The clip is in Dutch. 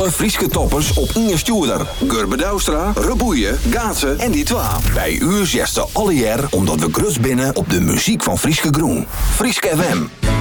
Alle Frieske toppers op Inge Stuurder. Gurbe Douwstra, Reboeien, Gaatsen en die twa. Bij u zesde alle jaar omdat we grut binnen op de muziek van Frieske Groen. Frieske FM.